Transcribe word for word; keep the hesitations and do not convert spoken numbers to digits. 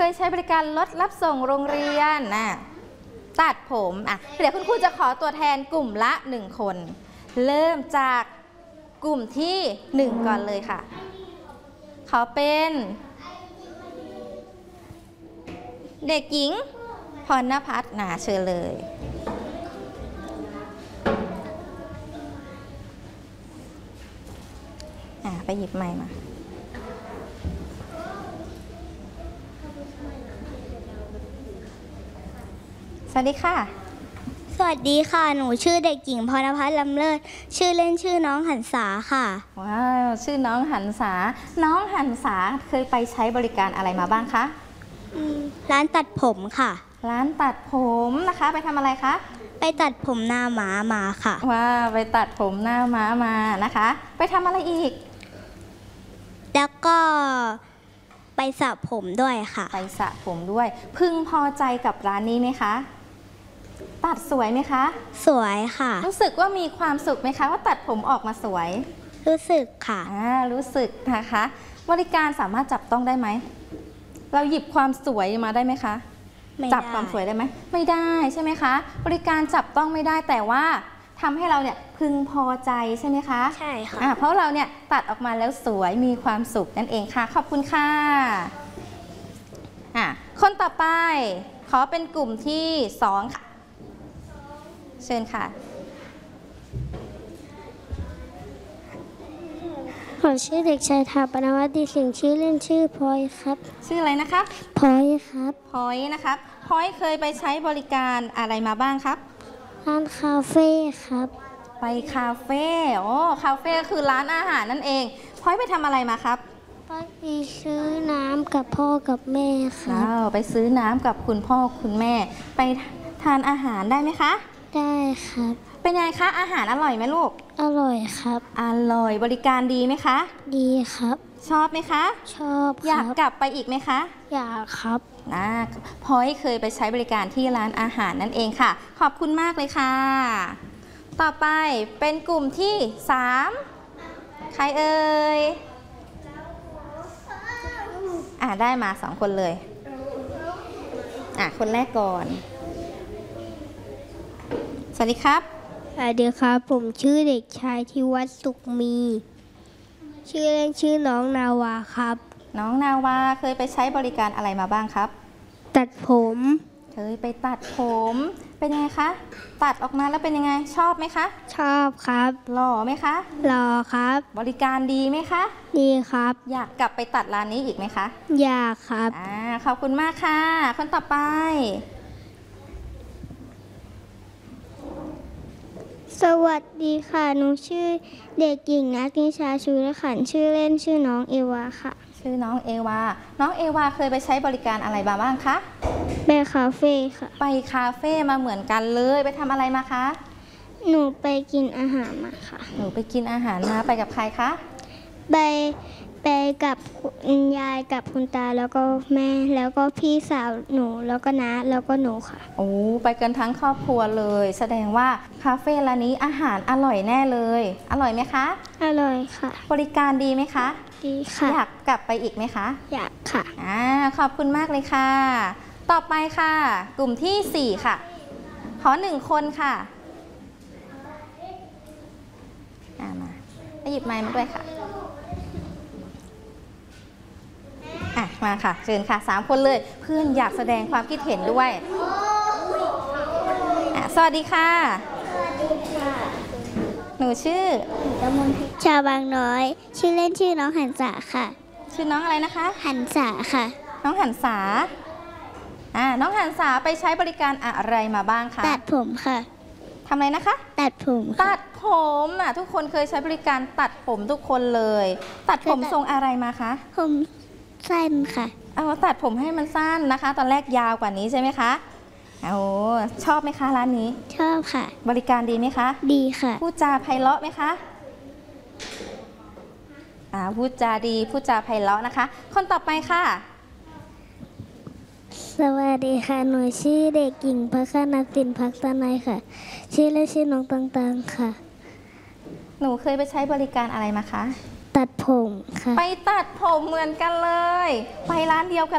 ยใช้บริการรถรับส่งโรงเรียนนะตัดผมอ่ะเดี๋ยวคุณครูจะขอตัวแทนกลุ่มละหนึ่งคนเริ่มจากกลุ่มที่หนึ่งก่อนเลยค่ะขอเป็นเด็กหญิงพรณภัทรนะเชิญเลยอ่ะไปหยิบไมค์มาสวัสดีค่ะสวัสดีค่ะหนูชื่อเด็กหญิงพรณภัทรลำเลิศชื่อเล่นชื่อน้องหันษาค่ะว้าวชื่อน้องหันษาน้องหันษาเคยไปใช้บริการอะไรมาบ้างคะร้านตัดผมค่ะร้านตัดผมนะคะไปทำอะไรคะไปตัดผมหน้าม้ามาค่ะว้าวไปตัดผมหน้าม้ามานะคะไปทำอะไรอีกแล้วก็ไปสระผมด้วยค่ะไปสระผมด้วยพึงพอใจกับร้านนี้ไหมคะตัดสวยไหมคะสวยค่ะรู้สึกว่ามีความสุขไหมคะว่าตัดผมออกมาสวยรู้สึกค่ะอ่ารู้สึกนะคะบริการสามารถจับต้องได้ไหมเราหยิบความสวยมาได้ไหมคะจับความสวยได้ไหมไม่ได้ใช่ไหมคะบริการจับต้องไม่ได้แต่ว่าทำให้เราเนี่ยพึงพอใจใช่ไหมคะใช่ค่ะอ่าเพราะเราเนี่ยตัดออกมาแล้วสวยมีความสุขนั่นเองค่ะขอบคุณค่ะอ่าคนต่อไปขอเป็นกลุ่มที่สองค่ะเชิญค่ะผมชื่อเด็กชายถาปนวัฒน์ดีสิงห์ชื่อเล่นชื่อพลอยครับชื่ออะไรนะครับพลอยครับพลอยนะครับพลอยเคยไปใช้บริการอะไรมาบ้างครับร้านคาเฟ่ครับไปคาเฟ่โอ้คาเฟ่คือร้านอาหารนั่นเองพลอยไปทำอะไรมาครับไปซื้อน้ำกับพ่อกับแม่ครับไปซื้อน้ำกับคุณพ่อคุณแม่ไปทานอาหารได้ไหมคะได้ครับเป็นไงคะอาหารอร่อยไหมลูกอร่อยครับอร่อยบริการดีไหมคะดีครับชอบไหมคะชอบอยากกลับไปอีกไหมคะอยากครับอ่าพลอยเคยไปใช้บริการที่ร้านอาหารนั่นเองค่ะขอบคุณมากเลยค่ะต่อไปเป็นกลุ่มที่สามใครเอ่ยอ่าได้มาสองคนเลยอ่ะคนแรกก่อนสวัสดีครับสวัสดีครับผมชื่อเด็กชายที่วัดสุขมีชื่อเล่นชื่อน้องนาวาครับน้องนาวาเคยไปใช้บริการอะไรมาบ้างครับตัดผมเคยไปตัดผมเป็นยังไงคะตัดออกมาแล้วเป็นยังไงชอบไหมคะชอบครับหล่อไหมคะหล่อครับบริการดีไหมคะดีครับอยากกลับไปตัดร้านนี้อีกไหมคะอยากครับอ่าขอบคุณมากค่ะคนต่อไปสวัสดีค่ะหนูชื่อเด็กหญิงนัทนิชาชูรขันธ์ชื่อเล่นชื่อน้องเอวาค่ะชื่อน้องเอวาน้องเอวาเคยไปใช้บริการอะไรมาบ้างคะไปคาเฟ่ค่ะไปคาเฟ่มาเหมือนกันเลยไปทำอะไรมาคะหนูไปกินอาหารมาค่ะหนูไปกินอาหารมาไปกับใครคะไปไปกับคุณยายกับคุณตาแล้วก็แม่แล้วก็พี่สาวหนูแล้วก็น้าแล้วก็หนูค่ะโอ้ไปกันทั้งครอบครัวเลยแสดงว่าคาเฟ่ร้านนี้อาหารอร่อยแน่เลยอร่อยไหมคะอร่อยค่ะบริการดีไหมคะดีค่ะอยากกลับไปอีกไหมคะอยากค่ะอ่าขอบคุณมากเลยค่ะต่อไปค่ะกลุ่มที่สี่ค่ะขอหนึ่งคนค่ะอ่ามาไปหยิบไมค์มาด้วยค่ะอ่ะมาค่ะเชิญค่ะสามคนเลยเพื่อนอยากแสดงความคิดเห็นด้วยอ่ะสวัสดีค่ะสวัสดีค่ะหนูชื่อชาวบางน้อยชื่อเล่นชื่อน้องหันษาค่ะชื่อน้องอะไรนะคะหันษาค่ะน้องหันษาอ่าน้องหันษาไปใช้บริการอะไรมาบ้างคะตัดผมค่ะทำอะไรนะคะตัดผมตัดผมอ่ะทุกคนเคยใช้บริการตัดผมทุกคนเลยตัดผมทรงอะไรมาคะผมสั้นค่ะเอาตัดผมให้มันสั้นนะคะตอนแรกยาวกว่านี้ใช่ไหมคะโอ้ชอบไหมคะร้านนี้ชอบค่ะบริการดีไหมคะดีค่ะพูดจาไพเราะไหมคะอ่าพูดจาดีพูดจาไพเราะนะคะคนต่อไปค่ะสวัสดีค่ะหนูชื่อเด็กหญิงพัฒนสินพักษนัยค่ะชื่อเล่นชื่อน้องตังๆค่ะหนูเคยไปใช้บริการอะไรมาคะตัดผมค่ะไปตัดผมเหมือนกันเลยไปร้านเดียวกัน